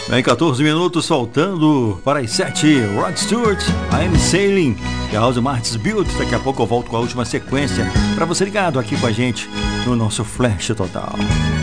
Em 14 minutos, faltando para as 7, Rod Stewart, I Am Sailing, e a House Martins Built. Daqui a pouco eu volto com a última sequência para você ligado aqui com a gente no nosso Flash Total.